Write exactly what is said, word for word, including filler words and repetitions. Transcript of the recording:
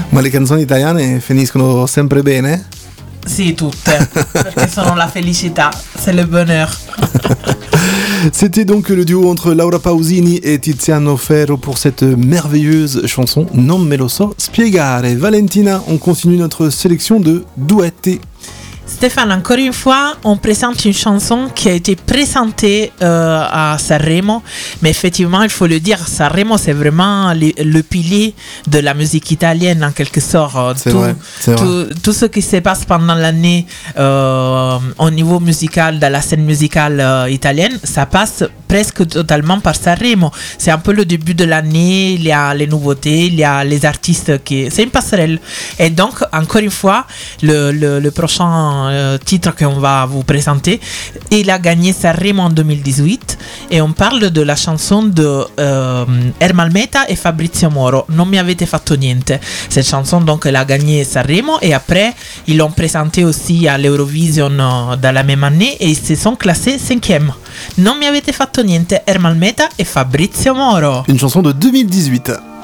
Ma le canzoni italiane finiscono sempre bene? Sì, tutte, perché sono la felicità, c'est le bonheur. C'était donc le duo entre Laura Pausini et Tiziano Ferro pour cette merveilleuse chanson Non me lo so spiegare. Valentina, on continue notre sélection de duetti. Stéphane, encore une fois, on présente une chanson qui a été présentée euh, à Sanremo, mais effectivement, il faut le dire, Sanremo, c'est vraiment le, le pilier de la musique italienne, en quelque sorte. C'est tout, vrai, c'est tout, vrai. tout ce qui se passe pendant l'année euh, au niveau musical, dans la scène musicale euh, italienne, ça passe presque totalement par Sanremo. C'est un peu le début de l'année, il y a les nouveautés, il y a les artistes qui... C'est une passerelle. Et donc, encore une fois, le, le, le prochain euh, titre qu'on va vous présenter, il a gagné Sanremo en deux mille dix-huit et on parle de la chanson de euh, Ermal Meta et Fabrizio Moro, Non mi avete fatto niente. Cette chanson, donc, elle a gagné Sanremo et après, ils l'ont présentée aussi à l'Eurovision euh, dans la même année et ils se sont classés cinquième. Non mi avete fatto niente, Ermal Meta et Fabrizio Moro. Une chanson de deux mille dix-huit.